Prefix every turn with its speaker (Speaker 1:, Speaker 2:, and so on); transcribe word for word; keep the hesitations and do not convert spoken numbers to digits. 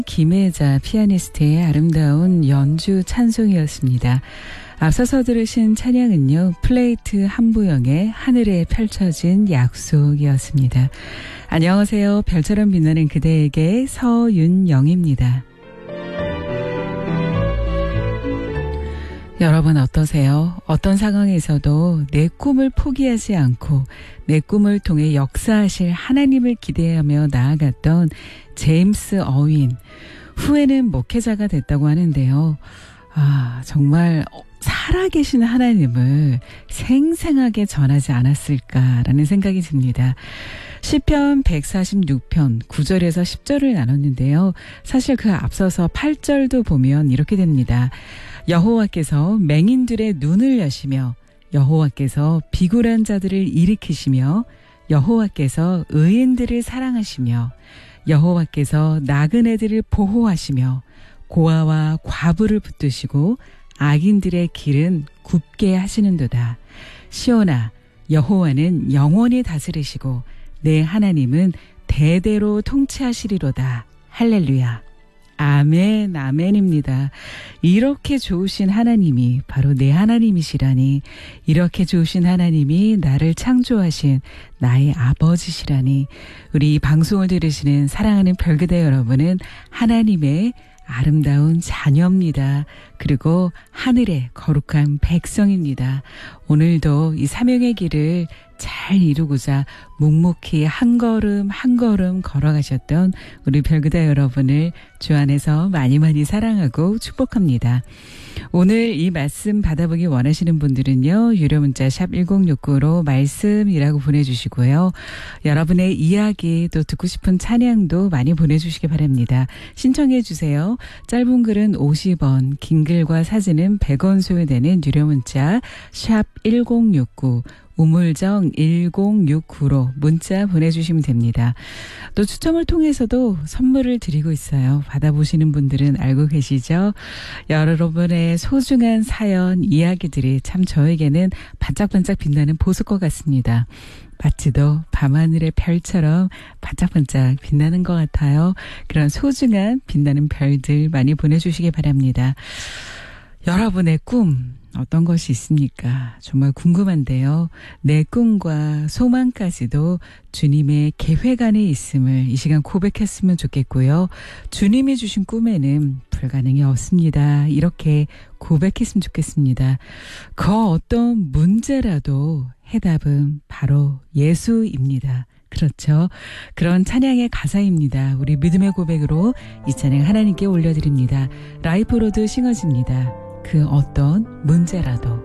Speaker 1: 김혜자 피아니스트의 아름다운 연주 찬송이었습니다. 앞서서 들으신 찬양은요, 플레이트 한부영의 하늘에 펼쳐진 약속이었습니다. 안녕하세요. 별처럼 빛나는 그대에게 서윤영입니다. 여러분 어떠세요? 어떤 상황에서도 내 꿈을 포기하지 않고 내 꿈을 통해 역사하실 하나님을 기대하며 나아갔던 제임스 어윈, 후에는 목회자가 됐다고 하는데요. 아, 정말 살아계신 하나님을 생생하게 전하지 않았을까라는 생각이 듭니다. 시편 백사십육 편 구 절에서 십 절을 나눴는데요. 사실 그 앞서서 팔 절도 보면 이렇게 됩니다. 여호와께서 맹인들의 눈을 여시며 여호와께서 비굴한 자들을 일으키시며 여호와께서 의인들을 사랑하시며 여호와께서 나그네들을 보호하시며 고아와 과부를 붙드시고 악인들의 길은 굽게 하시는도다. 시온아, 여호와는 영원히 다스리시고 내 하나님은 대대로 통치하시리로다. 할렐루야. 아멘, 아멘입니다. 이렇게 좋으신 하나님이 바로 내 하나님이시라니, 이렇게 좋으신 하나님이 나를 창조하신 나의 아버지시라니, 우리 이 방송을 들으시는 사랑하는 별그대 여러분은 하나님의 아름다운 자녀입니다. 그리고 하늘의 거룩한 백성입니다. 오늘도 이 사명의 길을 잘 이루고자 묵묵히 한 걸음 한 걸음 걸어가셨던 우리 별그대 여러분을 주 안에서 많이 많이 사랑하고 축복합니다. 오늘 이 말씀 받아보기 원하시는 분들은요, 유료 문자 샵 일공육구로 말씀이라고 보내주시고요. 여러분의 이야기 또 듣고 싶은 찬양도 많이 보내주시기 바랍니다. 신청해 주세요. 짧은 글은 오십 원, 긴 글과 사진은 백 원 소요되는 유료 문자 샵 일공육구, 우물정 일공육구로 문자 보내주시면 됩니다. 또 추첨을 통해서도 선물을 드리고 있어요. 받아보시는 분들은 알고 계시죠? 여러분의 소중한 사연, 이야기들이 참 저에게는 반짝반짝 빛나는 보석과 같습니다. 마치도 밤하늘의 별처럼 반짝반짝 빛나는 것 같아요. 그런 소중한 빛나는 별들 많이 보내주시기 바랍니다. 여러분의 꿈 어떤 것이 있습니까? 정말 궁금한데요. 내 꿈과 소망까지도 주님의 계획 안에 있음을 이 시간 고백했으면 좋겠고요. 주님이 주신 꿈에는 불가능이 없습니다. 이렇게 고백했으면 좋겠습니다. 그 어떤 문제라도 해답은 바로 예수입니다. 그렇죠. 그런 찬양의 가사입니다. 우리 믿음의 고백으로 이 찬양 하나님께 올려드립니다. 라이프로드 싱어즈입니다. 그 어떤 문제라도.